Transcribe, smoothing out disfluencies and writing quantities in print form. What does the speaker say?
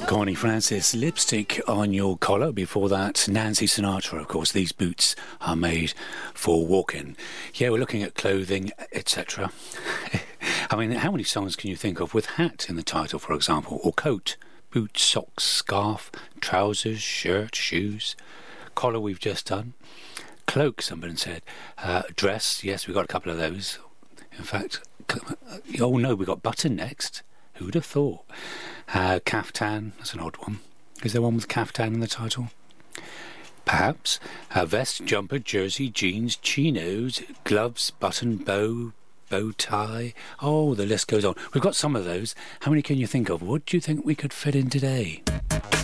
Connie Francis, Lipstick on Your Collar. Before that, Nancy Sinatra, of course. These boots are made for walking. Yeah, we're looking at clothing, etc. I mean, how many songs can you think of with hat in the title, for example, or coat, boots, socks, scarf, trousers, shirt, shoes, collar we've just done, cloak, somebody said, dress, yes, we've got a couple of those. In fact, oh no, we've got button next. Who'd have thought? Caftan, that's an odd one. Is there one with caftan in the title? Perhaps. Vest, jumper, jersey, jeans, chinos, gloves, button, bow tie. Oh, the list goes on. We've got some of those. How many can you think of? What do you think we could fit in today?